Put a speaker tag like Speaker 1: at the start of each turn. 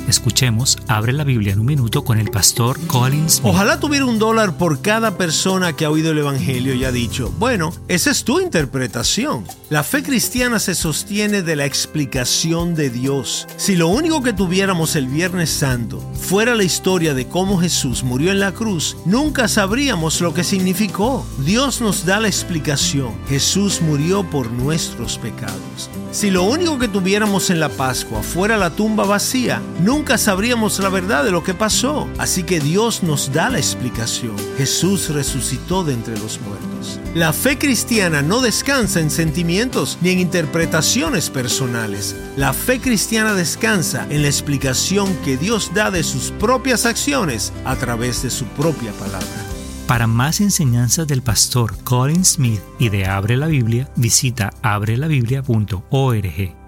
Speaker 1: Escuchemos Abre la Biblia en un minuto con el pastor Colin Smith.
Speaker 2: Ojalá tuviera $1 por cada persona que ha oído el Evangelio y ha dicho, bueno, esa es tu interpretación. La fe cristiana se sostiene de la explicación de Dios. Si lo único que tuviéramos el Viernes Santo fuera la historia de cómo Jesús murió en la cruz, nunca sabríamos lo que significó. Dios nos da la explicación. Jesús murió por nuestros pecados. Si lo único que tuviéramos en la Pascua fuera la tumba vacía, nunca sabríamos la verdad de lo que pasó. Así que Dios nos da la explicación. Jesús resucitó de entre los muertos. La fe cristiana no descansa en sentimientos ni en interpretaciones personales. La fe cristiana descansa en la explicación que Dios da de sus propias acciones a través de su propia palabra.
Speaker 1: Para más enseñanzas del pastor Colin Smith y de Abre la Biblia, visita abrelabiblia.org.